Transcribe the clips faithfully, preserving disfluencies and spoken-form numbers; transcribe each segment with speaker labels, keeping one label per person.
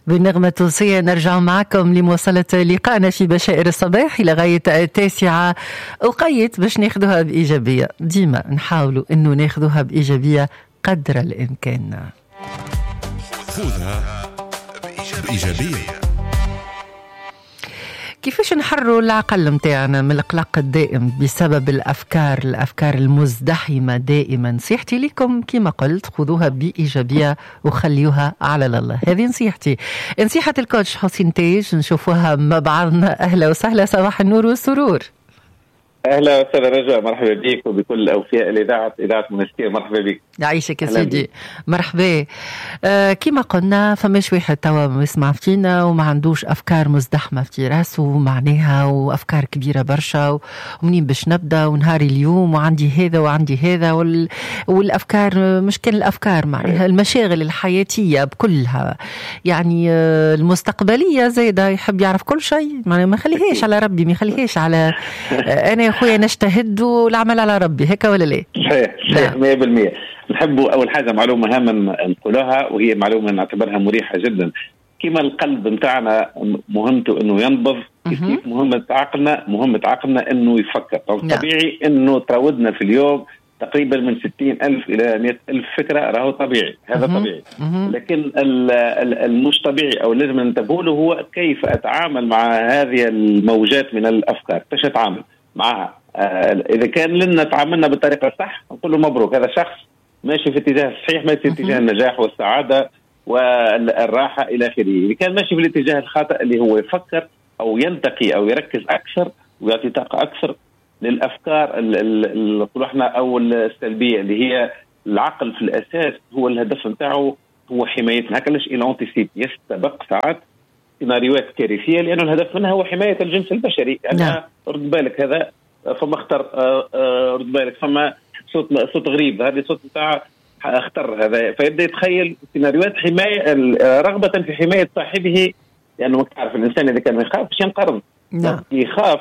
Speaker 1: بالنغمة التونسية نرجع معكم لمواصلة لقائنا في بشائر الصباح إلى غاية التاسعة. أقيت باش ناخذوها بإيجابية، ديما نحاولوا إنه ناخذوها بإيجابية قدر الإمكان. خذها بإيجابية. كيفاش نحرروا العقل متاعنا من القلق الدائم بسبب الأفكار الأفكار المزدحمة دائما؟ نصيحتي لكم كما قلت خذوها بإيجابية وخليوها على الله. هذه نصيحتي، نصيحة الكوتش حسين تاج. نشوفوها مع بعضنا. أهلا وسهلا، صباح النور والسرور.
Speaker 2: أهلا وسهلا رجاء، مرحبا بك وبكل أوفياء الإذاعة إذاعة منستير. مرحبا بك.
Speaker 1: يعيشك يا سيدي. مرحبا. آه كما قلنا فماش واحد توا يسمع فينا وما عندوش أفكار مزدحمة في راسه معناها وأفكار كبيرة برشا ومنين باش نبدأ ونهاري اليوم وعندي هذا وعندي هذا وال... والأفكار مش كان الأفكار معناها المشاغل الحياتية بكلها يعني آه المستقبلية زايدة يحب يعرف كل شيء، معناها ما خليهاش على ربي، ما خليهاش على آه أنا يا أخويا نجتهد والعمل على ربي، هيك ولا لا؟
Speaker 2: صحيح صحيح مية بالمية. نحبوا أول حاجة معلومة هامة نقولها وهي معلومة نعتبرها مريحة جدا. كما القلب متاعنا مهمته إنه ينبض، كيف مهمة عقلنا مهمة عقلنا إنه يفكر. طبيعي إنه تراودنا في اليوم تقريبا من ستين ألف إلى مئة ألف فكرة، راهو طبيعي، هذا طبيعي. لكن المش طبيعي أو لازم ننتبه له هو كيف أتعامل مع هذه الموجات من الأفكار، كيف أتعامل معها. إذا كان لنا تعاملنا بالطريقة الصح نقول له مبروك، هذا شخص ماشي في اتجاه الصحيح، ماشي في اتجاه النجاح والسعادة والراحة إلى آخره. إذا كان ماشي في الاتجاه الخاطئ اللي هو يفكر أو ينتقي أو يركز أكثر ويعطي طاقة أكثر للأفكار اللي احنا أو السلبية اللي هي العقل في الأساس هو الهدف متاعه هو حمايتنا. هكذاش الانتيسيب يستبق ساعات سيناريوهات كارثية لأنه الهدف منها هو حماية الجنس البشري. يعني نعم. رد بالك هذا فما اختار رد بالك فما صوت صوت غريب، هذا صوت بتاع اختار هذا، فيبدا يتخيل سيناريوهات حمايه رغبه في حمايه صاحبه لانه يعني ما تعرف الانسان اذا كان يخاف باش ينقرض. نعم. يخاف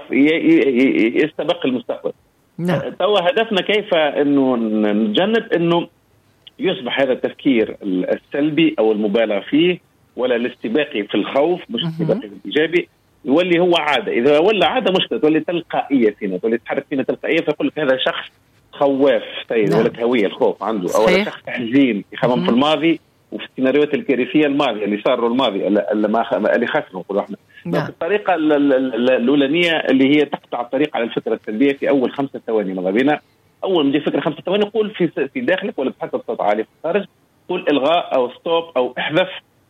Speaker 2: يستبق المستقبل. نعم. توا هدفنا كيف انه نتجنب انه يصبح هذا التفكير السلبي او المبالغ فيه ولا الاستباقي في الخوف، مش الاستباقي في الايجابي، يولي هو عادة. إذا ولا عادة مشكلة تولي تلقائية فينا، تولي تحرك فينا تلقائية، فيقول لك هذا شخص خواف سيد. نعم. ولا هوية الخوف عنده صحيح. أو شخص حزين يخمم في الماضي وفي السيناريوهات الكارثية الماضية اللي صاروا الماضي اللي ما اللي خسروا نقولوا احنا. نعم. الطريقة الأولانية اللي هي تقطع الطريق على الفكرة السلبية في أول خمسة ثواني. ماذا بينا أول ما تجي فكرة خمسة ثواني قول في في داخلك ولا تحط الصوت عالي في الخارج، قول إلغاء أو ستوب أو احذف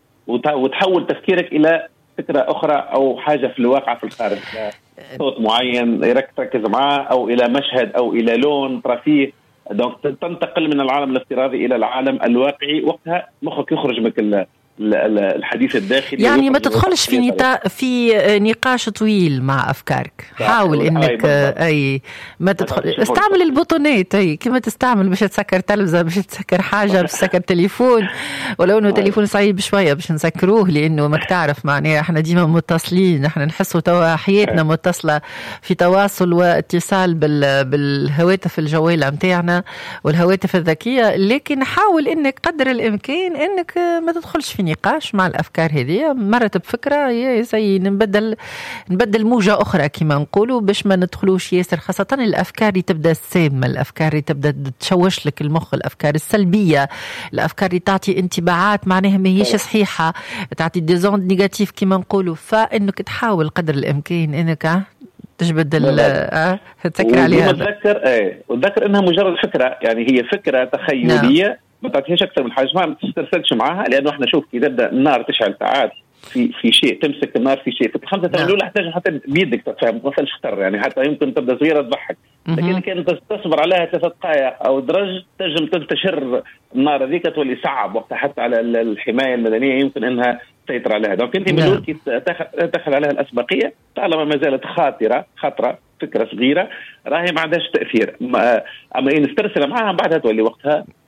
Speaker 2: وتحول تفكيرك إلى فكرة أخرى أو حاجة في الواقع في الخارج، صوت معين يركز معاه أو إلى مشهد أو إلى لون ترفيه. دونك تنتقل من العالم الافتراضي إلى العالم الواقعي، وقتها مخك يخرج من الحديث الداخلي.
Speaker 1: يعني ما تدخلش في نتا... في نقاش طويل مع أفكارك. حاول إنك أي ما تدخل استعمل البطونات أي كما تستعمل باش تسكر تلفزة، باش تسكر حاجة، باش تسكر تليفون، ولو إنه تليفون صعيب شوية باش نسكروه لأنه ما تعرف معناه إحنا ديما متصلين، إحنا نحسوا توا حياتنا متصلة في تواصل واتصال بال... بالهواتف الجوالة متاعنا والهواتف الذكية. لكن حاول إنك قدر الإمكان إنك ما تدخلش في نقاش مع الأفكار هذه. مرت بفكرة زي نبدل نبدل موجة أخرى كما نقولوا باش ما ندخلوش ياسر، خاصة الأفكار اللي تبدأ السامة، الأفكار اللي تبدأ تشوش لك المخ، الأفكار السلبية، الأفكار اللي تعطي انطباعات معناها ما هيش صحيحة، تعطي ديزوند نيجاتيف كما نقولوا. فإنك تحاول قدر الإمكان إنك تجبد ال تذكر عليها.
Speaker 2: وتذكر ايه وتذكر انها مجرد فكرة، يعني هي فكرة تخيلية. نعم. ما تعطيش أكثر من حاجة، ما تسترسلش معها، لأنه إحنا شوف إذا بدأ النار تشعل ساعات في في شيء، تمسك النار في شيء في الخمسة ثواني الأولى حتى حتى بيدك تفهم ما فيش خطر، يعني حتى يمكن تبدأ صغيرة تضحك، لكن كان تصبر عليها ثلاث دقائق أو درج تنجم تنتشر النار هذيك، تولي صعب وقتها حتى على الحماية المدنية يمكن إنها تسيطر عليها. دونك أنت من كي تأخذ عليها الأسبقية طالما ما زالت خاطرة خطرة فكرة صغيرة راهي ما عندهاش تأثير، أما إن استرسل معها بعدها تولي وقتها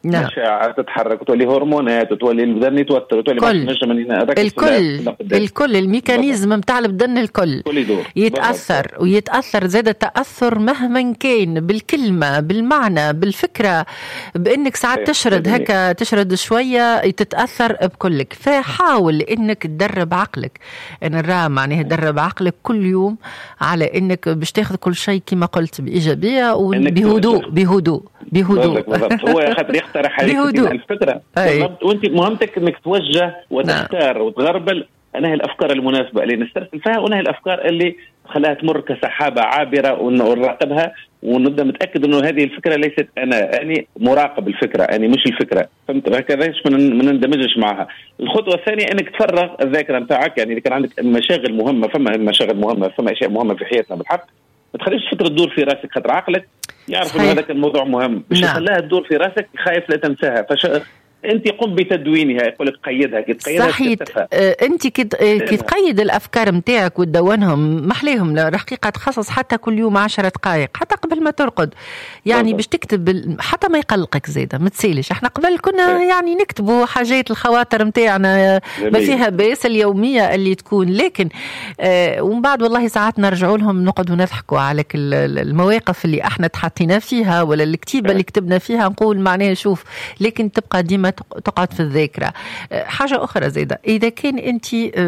Speaker 1: نعم.
Speaker 2: مشاعر تتحرك وتولي هرمونات وتولي البدن يتوتر وتولي
Speaker 1: كل الكل الكل الميكانيزم متاع البدن الكل يتأثر بالضبط. ويتأثر زاد التأثر مهما كان بالكلمة بالمعنى بالفكرة بأنك ساعات تشرد هكا تشرد شوية تتأثر بكلك. فحاول أنك تدرب عقلك أنا راه معناه تدرب عقلك كل يوم على أنك باش تاخذ كل شيء كما قلت بإيجابية وبهدوء بهدوء بهدوء
Speaker 2: هو خاطر يقترح عليك الفكرة وانت مهمتك انك توجه وتختار وتغربل انها الافكار المناسبة اللي نسترسل فيها وانها الافكار اللي خلاها تمر كسحابة عابرة ونراقبها ونبدأ متأكد انه هذه الفكرة ليست انا اني مراقب الفكرة اني مش الفكرة فهمت هكذا من ما نندمجش معها. الخطوة الثانية انك تفرغ الذاكرة نتاعك يعني اذا كان عندك مشاغل مهمة فما مشاغل مهمة فما اشياء مهمة في حياتنا بالحق ما تخليش فترة تدور في راسك خاطر عقلك يعرف ان هذا الموضوع مهم مش
Speaker 1: نعم.
Speaker 2: خلاها تدور في راسك خايف لا تنساها فش انت قم بتدوينها يقول لك قيدها كي تقيدها
Speaker 1: صحيح اه انت كي كي تقيد الافكار نتاعك وتدونهم محليهم الحقيقه تخصص حتى كل يوم عشر دقائق حتى قبل ما ترقد يعني باش تكتب حتى ما يقلقك زياده ما تسيلش. احنا قبل كنا يعني نكتبوا حاجات الخواطر نتاعنا ما فيها باس اليوميه اللي تكون لكن اه ومن بعد والله ساعات نرجعوا لهم نقعدوا نضحكوا على المواقف اللي احنا تحطينا فيها ولا الكتيبه اللي كتبنا فيها نقول معناها شوف لكن تبقى ديما تقعد في الذاكرة. حاجة أخرى زيادة إذا كان أنت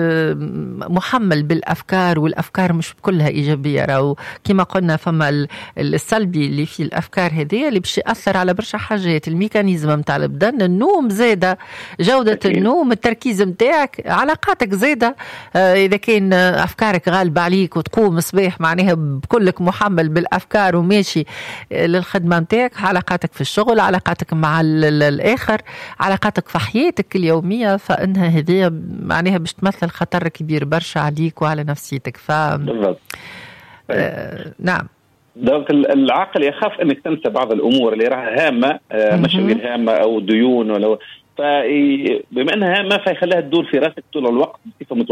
Speaker 1: محمل بالأفكار والأفكار مش كلها إيجابية راو كما قلنا فما السلبي اللي في الأفكار هذه اللي باش يأثر على برشا حاجات الميكانيزم متاع البدن النوم زادة جودة النوم التركيز متاعك علاقاتك زادة إذا كان أفكارك غالبة عليك وتقوم صباح معناها بكلك محمل بالأفكار وماشي للخدمة متاعك علاقاتك في الشغل علاقاتك مع الآخر علاقاتك في حياتك اليومية فإنها هذه معناها باش تمثل خطر كبير برشا عليك وعلى نفسيتك. ف آه نعم
Speaker 2: دونك العقل يخاف انك تنسى بعض الامور اللي راها هامه مشاوير هامه او ديون ولا فبما انها هامه فيخليها تدور في راسك طول الوقت